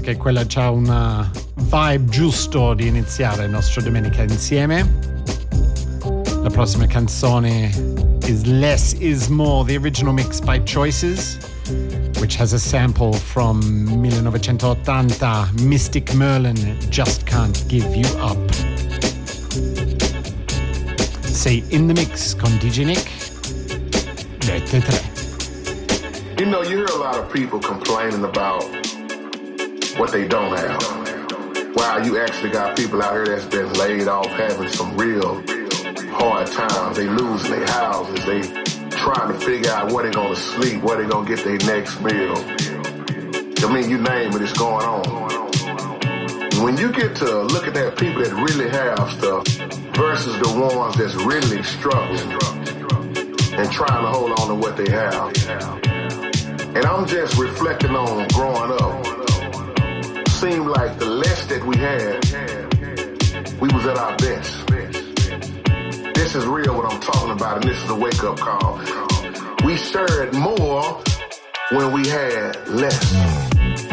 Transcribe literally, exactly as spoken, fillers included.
che quella c'ha una vibe giusto di iniziare il nostro Domenica Insieme. La prossima canzone is Less Is More, the original mix by Choices, which has a sample from millenovecentottanta, Mystic Merlin, Just Can't Give You Up. Sei in the mix con D J Nick, Rete tre. You know, you hear a lot of people complaining about what they don't have. Wow, you actually got people out here that's been laid off having some real hard times. They losing their houses. They trying to figure out where they gonna sleep, where they gonna get their next meal. I mean, you name it, it's going on. When you get to look at that people that really have stuff versus the ones that's really struggling and trying to hold on to what they have. And I'm just reflecting on growing up. Seemed like the less that we had, we was at our best. This is real what I'm talking about, and this is a wake-up call. We shared more when we had less.